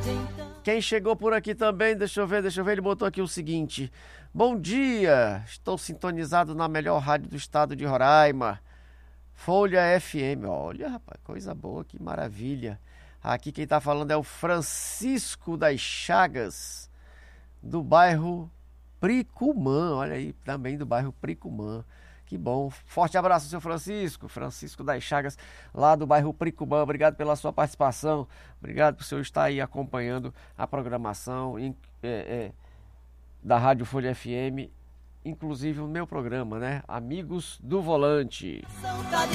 Quem chegou por aqui também, deixa eu ver, ele botou aqui o seguinte: bom dia, estou sintonizado na melhor rádio do estado de Roraima, Folha FM. Olha, rapaz, coisa boa, que maravilha. Aqui quem tá falando é o Francisco das Chagas, do bairro Pricumã, olha aí, também do bairro Pricumã. Que bom. Forte abraço, seu Francisco. Francisco das Chagas, lá do bairro Pricumã. Obrigado pela sua participação. Obrigado por o senhor estar aí acompanhando a programação da Rádio Folha FM, inclusive o meu programa, né? Amigos do Volante.